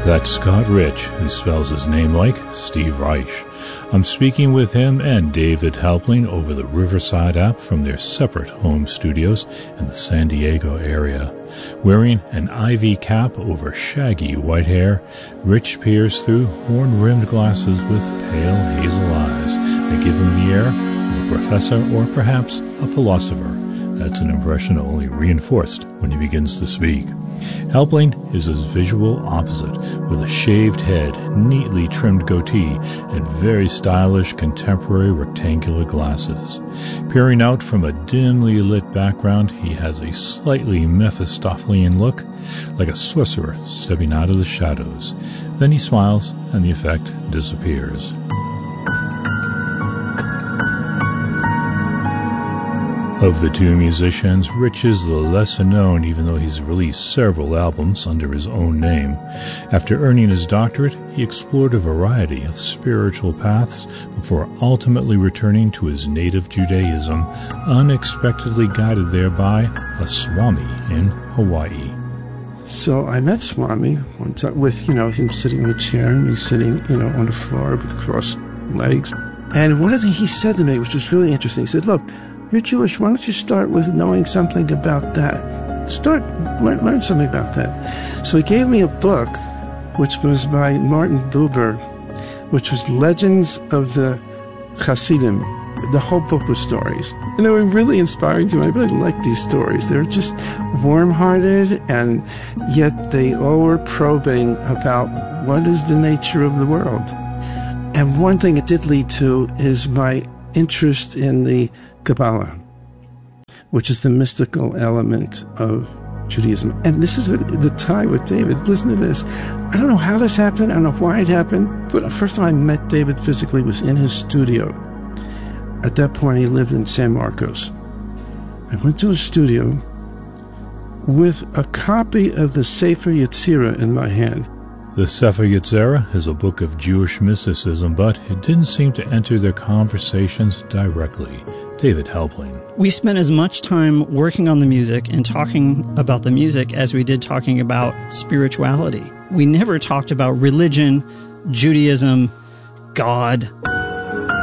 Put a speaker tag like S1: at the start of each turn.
S1: That's Scott Rich, who spells his name like Steve Reich. I'm speaking with him and David Halpling over the Riverside app from their separate home studios in the San Diego area. Wearing an ivy cap over shaggy white hair, Rich peers through horn-rimmed glasses with pale hazel eyes that give him the air of a professor or perhaps a philosopher. That's an impression only reinforced when he begins to speak. Halpling is his visual opposite, with a shaved head, neatly trimmed goatee, and very stylish contemporary rectangular glasses. Peering out from a dimly lit background, he has a slightly Mephistophelian look, like a sorcerer stepping out of the shadows. Then he smiles, and the effect disappears. Of the two musicians, Rich is the lesser known, even though he's released several albums under his own name. After earning his doctorate, he explored a variety of spiritual paths before ultimately returning to his native Judaism, unexpectedly guided there by a Swami in Hawaii.
S2: So I met Swami one time with, him sitting in a chair and me sitting, on the floor with crossed legs. And one of the things he said to me, which was really interesting, he said, look, you're Jewish, why don't you start with knowing something about that? Learn something about that. So he gave me a book, which was by Martin Buber, which was Legends of the Hasidim. The whole book was stories. And they were really inspiring to me. I really liked these stories. They were just warm-hearted, and yet they all were probing about what is the nature of the world. And one thing it did lead to is my interest in the Kabbalah, which is the mystical element of Judaism. And this is the tie with David. Listen to this. I don't know how this happened. I don't know why it happened. But the first time I met David physically was in his studio. At that point, he lived in San Marcos. I went to his studio with a copy of the Sefer Yetzirah in my hand.
S1: The Sefer Yetzirah is a book of Jewish mysticism, but it didn't seem to enter their conversations directly. David Halpling.
S3: We spent as much time working on the music and talking about the music as we did talking about spirituality. We never talked about religion, Judaism, God.